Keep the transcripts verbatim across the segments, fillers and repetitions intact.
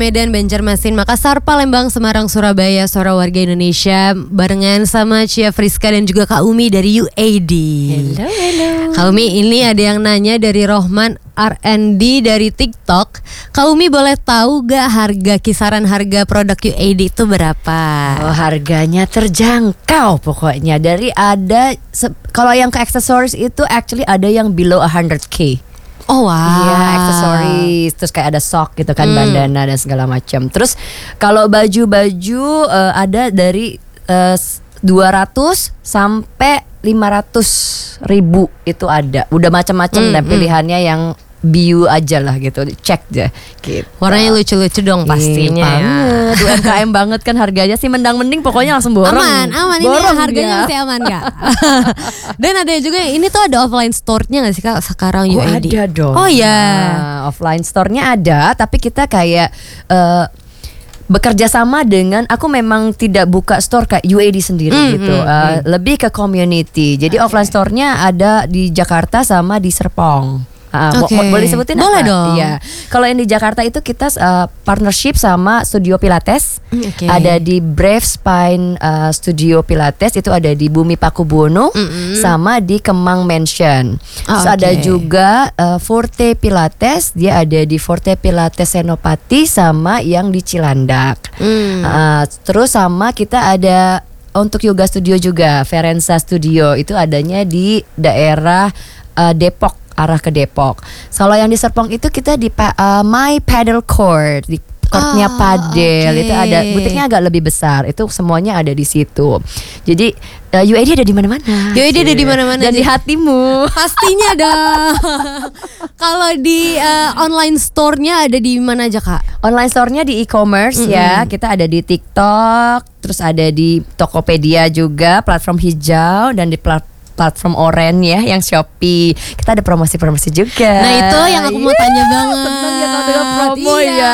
Medan, Banjarmasin, Makassar, Palembang, Semarang, Surabaya, suara warga Indonesia barengan sama Cia Friska dan juga Kak Umi dari U A D. Hello, hello. Kak Umi, ini ada yang nanya dari Rohman R and D dari TikTok. Kak Umi boleh tahu gak harga kisaran harga produk U A D itu berapa? Oh, harganya terjangkau pokoknya. Dari ada se- kalau yang ke aksesoris itu actually ada yang below one hundred K. Oh wow. Iya, aksesoris. Terus kayak ada sok gitu kan, hmm. bandana dan segala macam. Terus kalau baju-baju uh, ada dari uh, dua ratus sampai lima ratus ribu itu ada. Udah macam-macam hmm, dan pilihannya hmm. yang biu aja lah gitu, cek aja gitu. Warnanya lucu-lucu dong pastinya. Banget, U M K M banget kan harganya sih mendang-mending pokoknya langsung borong. Aman, aman borong ini harganya dia. masih aman gak? Dan ada juga ini tuh ada offline store-nya gak sih Kak sekarang oh, U A D? ada dong. Oh ya. Nah, offline store-nya ada, tapi kita kayak uh, bekerja sama dengan, aku memang tidak buka store kayak U A D sendiri mm, gitu, mm, uh, mm. lebih ke community. Jadi okay. offline store-nya ada di Jakarta sama di Serpong. Uh, okay. Mo- boleh sebutin boleh apa? Dong. Iya. Kalau yang di Jakarta itu kita uh, partnership sama Studio Pilates. Okay. Ada di Brave Spine uh, Studio Pilates, itu ada di Bumi Pakubuwono, mm-hmm. sama di Kemang Mansion. Oh, Terus okay. ada juga uh, Forte Pilates, dia ada di Forte Pilates Senopati sama yang di Cilandak. Mm. Uh, terus sama kita ada untuk yoga studio juga, Ferenza Studio, itu adanya di daerah uh, Depok, arah ke Depok. Kalau yang di Serpong itu kita di uh, My Paddle Court, di courtnya oh, padel, okay. itu ada butiknya agak lebih besar. Itu semuanya ada di situ. Jadi uh, U A D ada di mana-mana. U A D ada di mana-mana dan di hatimu. Pastinya dong. Kalau di uh, online store-nya ada di mana aja Kak? Online store-nya di e-commerce mm-hmm. ya. Kita ada di TikTok, terus ada di Tokopedia juga, platform hijau, dan di platform platform Oren ya, yang Shopee. Kita ada promosi-promosi juga. Nah itu yang aku mau yeah, tanya banget. Senang ya kalau dengan promo iya. ya.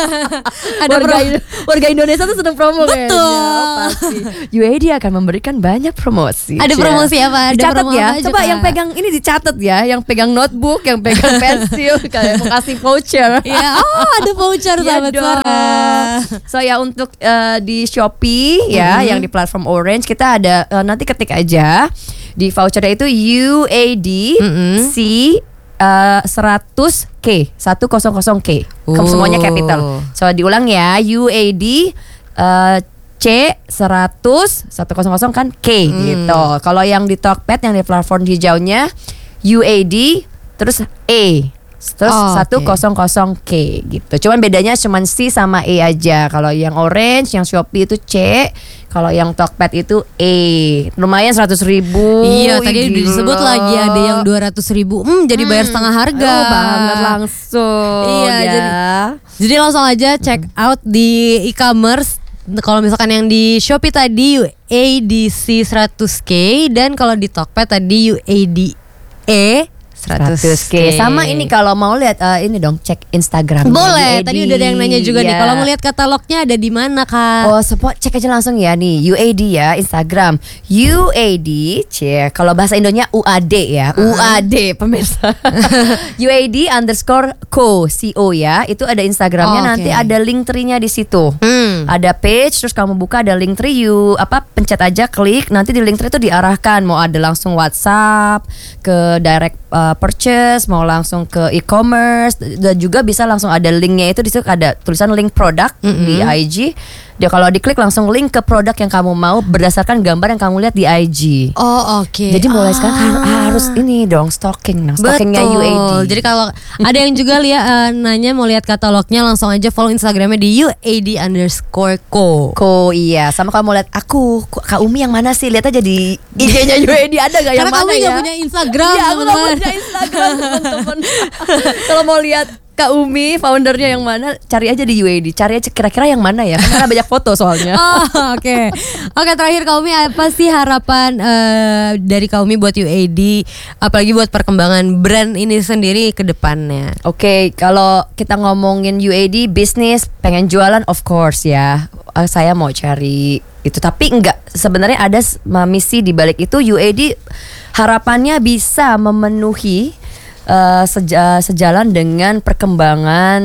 Ada warga, pro- warga Indonesia tuh sedang promo. Betul. Kayaknya pasti. U A D akan memberikan banyak promosi. Ada promosi apa? Ada dicatat promo ya. apa Coba aja, yang pegang ini dicatat ya. Yang pegang notebook, yang pegang pensil, kayak mau kasih voucher. Ya, oh ada voucher sahabat suara. So ya untuk uh, di Shopee ya, mm-hmm. yang di platform Orange kita ada uh, nanti ketik aja. Di vouchernya itu U A D mm-hmm. C uh, seratus K seratus K. Oh. Semuanya capital. So diulang ya, U A D uh, C seratus seratus kan K mm. gitu. Kalau yang di Tokped yang di platform hijaunya U A D terus E terus oh, seratus K gitu. Cuman bedanya cuman C sama E aja. Kalau yang orange, yang Shopee itu C. Kalau yang Tokped itu E. Lumayan seratus ribu. Iya, tadi udah disebut lagi ada yang dua ratus ribu. Hmm, jadi bayar hmm. setengah harga. Oh, banget langsung. Iya, ya. jadi, jadi langsung aja check out di e-commerce. Kalau misalkan yang di Shopee tadi U A D C seratus K, dan kalau di Tokped tadi U A D E seratus K. Sama ini kalau mau lihat uh, ini dong, cek Instagram. Boleh. Tadi udah ada yang nanya juga ya. Nih. Kalau mau lihat katalognya ada di mana Kak? Oh, support cek aja langsung ya nih U A D ya, Instagram U A D. Cek. Kalau bahasa Indonya U A D ya. Uh-huh. U A D pemirsa. U A D underscore co C O ya. Itu ada Instagramnya. Oh, nanti okay. ada link tree-nya di situ. Hmm. Ada page, terus kamu buka ada link tree, you apa pencet aja, klik. Nanti di link tree itu diarahkan mau ada langsung WhatsApp ke direct uh, purchase, mau langsung ke e-commerce, dan juga bisa langsung ada linknya itu di situ, ada tulisan link produk mm-hmm. di I G. Dia kalau diklik langsung link ke produk yang kamu mau berdasarkan gambar yang kamu lihat di I G. Oh oke. Okay. Jadi mulai ah. sekarang harus ini dong stalking, nah, stalkingnya U A D. Jadi kalau ada yang juga lihat uh, nanya mau lihat katalognya, langsung aja follow Instagramnya di U A D underscore co. Co iya. Sama kalau mau lihat aku Kak Umi yang mana sih? Lihat aja di I G-nya U A D ada gak yang mana ya? Karena kamu gak punya Instagram. Iya, aku gak punya Instagram teman-teman. Kalau mau lihat Kak Umi, foundernya yang mana, cari aja di U A D. Cari aja kira-kira yang mana ya, karena banyak foto soalnya. Oh, oke. Okay. Oke, okay, terakhir Kak Umi, apa sih harapan uh, dari Kak Umi buat U A D, apalagi buat perkembangan brand ini sendiri ke depannya? Oke, okay, kalau kita ngomongin U A D bisnis, pengen jualan of course ya. Uh, saya mau cari itu, tapi enggak, sebenarnya ada misi di balik itu. U A D harapannya bisa memenuhi Uh, seja, sejalan dengan perkembangan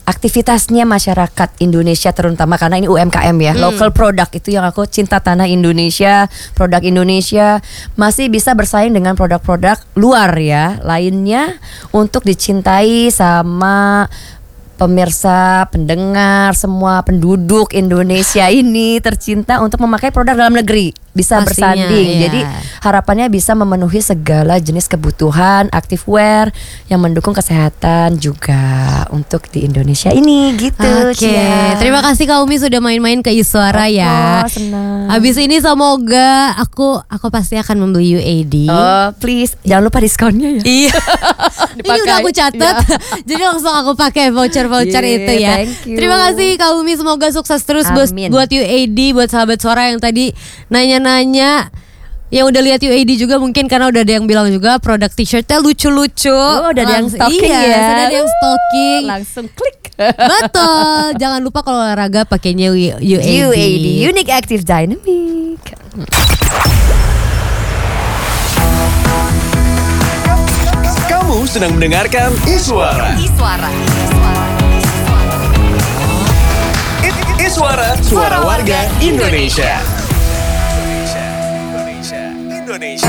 aktivitasnya masyarakat Indonesia terutama karena ini U M K M ya, Hmm. local product itu yang aku cinta tanah Indonesia, produk Indonesia masih bisa bersaing dengan produk-produk luar ya lainnya untuk dicintai sama pemirsa, pendengar, semua penduduk Indonesia ini tercinta untuk memakai produk dalam negeri, bisa Pastinya, bersanding. iya. Jadi harapannya bisa memenuhi segala jenis kebutuhan activewear yang mendukung kesehatan juga untuk di Indonesia ini gitu. Oke, Cia. terima kasih Kak Umi sudah main-main ke Iswara ya. Oh, senang. Habis ini semoga aku aku pasti akan membeli U A D. Oh, please jangan lupa diskonnya ya. Iya. Ini Dipakai. udah aku catat. Jadi langsung aku pakai voucher-voucher Yeah, itu ya. thank you. Terima kasih Kak Umi, semoga sukses terus buat Amin. buat U A D, buat sahabat suara yang tadi nanya-nanya. Yang udah lihat U A D juga mungkin karena udah ada yang bilang juga produk t-shirtnya lucu-lucu. Oh, udah ada yang Langs- stalking iya, ya. sudah ada yang stalking. Langsung klik. Betul. Jangan lupa kalau olahraga pakainya U A D. U A D, Unique Active Dynamic. Kamu sedang mendengarkan Iswara. Iswara. I- Iswara, suara warga Indonesia. Indonesia, Indonesia, Indonesia.